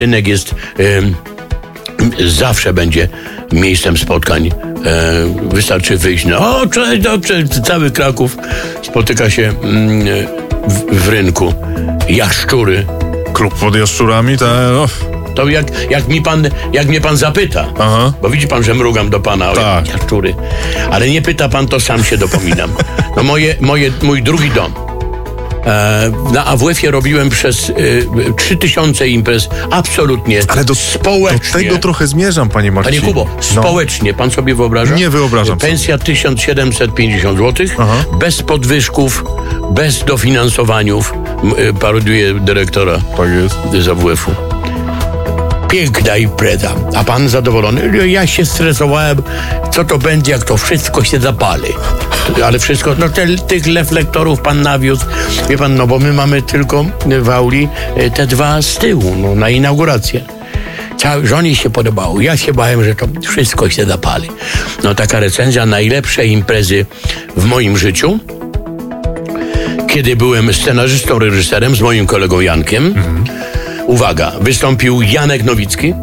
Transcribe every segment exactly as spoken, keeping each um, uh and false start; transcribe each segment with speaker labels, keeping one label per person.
Speaker 1: Rynek jest, y, zawsze będzie miejscem spotkań. Y, wystarczy wyjść na, o, cześć, dobrze, cały Kraków spotyka się y, w, w rynku. Jaszczury.
Speaker 2: Klub pod Jaszczurami, to... Oh.
Speaker 1: To jak, jak, mi pan, jak mnie pan zapyta,
Speaker 2: Aha.
Speaker 1: bo widzi pan, że mrugam do pana,
Speaker 2: tak.
Speaker 1: o jaszczury, ale nie pyta pan, to sam się dopominam. No moje, moje, mój drugi dom. E, na A W F-ie robiłem przez trzy tysiące imprez, absolutnie
Speaker 2: ale do,
Speaker 1: społecznie.
Speaker 2: do tego trochę zmierzam, panie Marcinie.
Speaker 1: Panie Kubo, społecznie, pan sobie wyobraża?
Speaker 2: Nie wyobrażam
Speaker 1: Pensja
Speaker 2: sobie.
Speaker 1: tysiąc siedemset pięćdziesiąt złotych,
Speaker 2: Aha.
Speaker 1: bez podwyżków, bez dofinansowaniów, parodiuję dyrektora
Speaker 2: tak jest.
Speaker 1: z A W F-u. Piękna impreza. A pan zadowolony? Ja się stresowałem, co to będzie, jak to wszystko się zapali. Ale wszystko, no te, tych reflektorów pan nawiózł. Wie pan, no bo my mamy tylko w auli te dwa z tyłu, no na inaugurację. Całe, żonie się podobało. Ja się bałem, że to wszystko się zapali. No taka recenzja najlepszej imprezy w moim życiu, kiedy byłem scenarzystą, reżyserem z moim kolegą Jankiem. Mhm. Uwaga, wystąpił Janek Nowicki,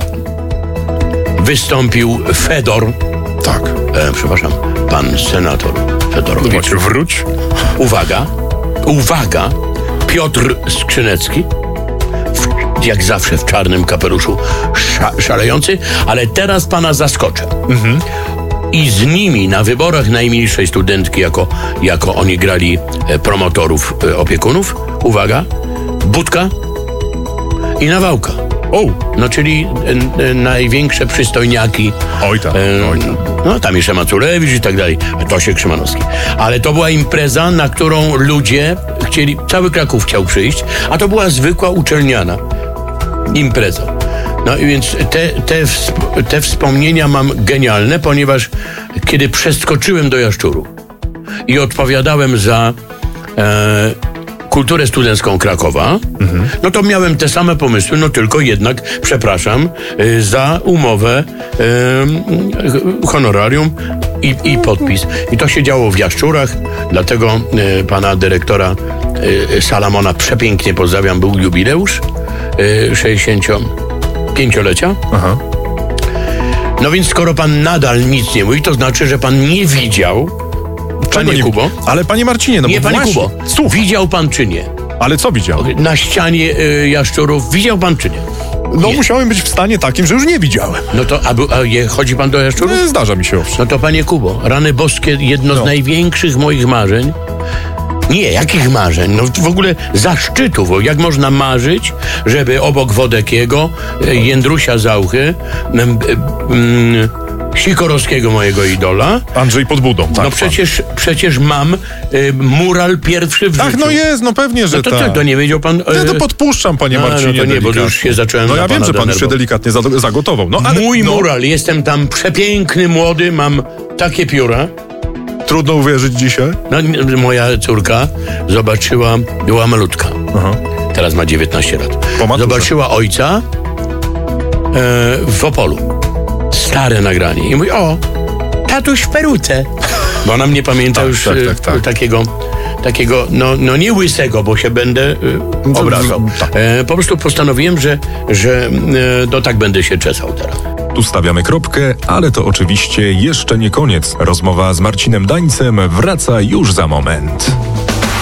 Speaker 1: wystąpił Fedor,
Speaker 2: tak,
Speaker 1: e, przepraszam, pan senator Fedorowicz.
Speaker 2: Wróć.
Speaker 1: Uwaga, uwaga, Piotr Skrzynecki, w, jak zawsze w czarnym kapeluszu, sza, szalejący, ale teraz pana zaskoczę. Mhm. I z nimi na wyborach najmilszej studentki, jako, jako oni grali e, promotorów, e, opiekunów, uwaga, Budka i Nawałka.
Speaker 2: O.
Speaker 1: No czyli e, e, największe przystojniaki.
Speaker 2: Oj tam,
Speaker 1: e,
Speaker 2: oj tam.
Speaker 1: No tam jeszcze Maculewicz i tak dalej. Tosiek Szymanowski. Ale to była impreza, na którą ludzie chcieli, cały Kraków chciał przyjść, a to była zwykła uczelniana impreza. No i więc te, te, wsp- te wspomnienia mam genialne, ponieważ kiedy przeskoczyłem do Jaszczuru i odpowiadałem za e, kulturę studencką Krakowa, mhm. no to miałem te same pomysły, no tylko jednak, przepraszam, y, za umowę y, honorarium i, i podpis. I to się działo w Jaszczurach, dlatego y, pana dyrektora y, Salamona przepięknie pozdrawiam, był jubileusz y, sześćdziesięciopięciolecia.
Speaker 2: Aha.
Speaker 1: No więc skoro pan nadal nic nie mówi, to znaczy, że pan nie widział. Panie
Speaker 2: nie,
Speaker 1: Kubo?
Speaker 2: Ale panie Marcinie, no
Speaker 1: nie,
Speaker 2: bo
Speaker 1: panie
Speaker 2: właśnie,
Speaker 1: Kubo,
Speaker 2: słuchaj.
Speaker 1: Widział pan czy nie?
Speaker 2: Ale co widział?
Speaker 1: Na ścianie y, Jaszczurów widział pan czy nie?
Speaker 2: No
Speaker 1: nie.
Speaker 2: musiałem być w stanie takim, że już nie widziałem.
Speaker 1: No to, a, bu- a je, chodzi pan do Jaszczurów?
Speaker 2: No, zdarza mi się owszem.
Speaker 1: No to panie Kubo, rany boskie, jedno
Speaker 2: No.
Speaker 1: z największych moich marzeń. Nie, jakich marzeń? No w ogóle zaszczytów. Bo jak można marzyć, żeby obok Wodekiego, y, Jędrusia Zauchy, y, y, y, Sikorowskiego, mojego idola.
Speaker 2: Andrzej pod budą, tak.
Speaker 1: No przecież, przecież mam y, mural pierwszy w
Speaker 2: Tak,
Speaker 1: życiu.
Speaker 2: no jest, no pewnie, że
Speaker 1: No to,
Speaker 2: tak.
Speaker 1: to, to nie wiedział pan...
Speaker 2: Ja to podpuszczam, panie
Speaker 1: A, no
Speaker 2: Marcinie.
Speaker 1: to nie, bo
Speaker 2: delikatnie.
Speaker 1: już się zacząłem
Speaker 2: No
Speaker 1: na
Speaker 2: ja wiem,
Speaker 1: pana
Speaker 2: że pan już się
Speaker 1: denerwować.
Speaker 2: delikatnie za- zagotował. No, ale,
Speaker 1: Mój
Speaker 2: no,
Speaker 1: mural, jestem tam przepiękny, młody, mam takie pióra.
Speaker 2: Trudno uwierzyć dzisiaj.
Speaker 1: No, n- moja córka zobaczyła, była malutka.
Speaker 2: Aha.
Speaker 1: Teraz ma dziewiętnaście lat.
Speaker 2: Po maturze.
Speaker 1: Zobaczyła ojca e, w Opolu. Stare nagranie. I mówi, o, tatuś w peruce. Bo ona mnie pamięta
Speaker 2: Tak,
Speaker 1: już
Speaker 2: tak,
Speaker 1: e,
Speaker 2: tak, tak.
Speaker 1: takiego, takiego no, no nie łysego, bo się będę e, obrażał.
Speaker 2: tak.
Speaker 1: E, po prostu postanowiłem, że, że e, no tak będę się czesał teraz.
Speaker 3: Tu stawiamy kropkę, ale to oczywiście jeszcze nie koniec. Rozmowa z Marcinem Dańcem wraca już za moment.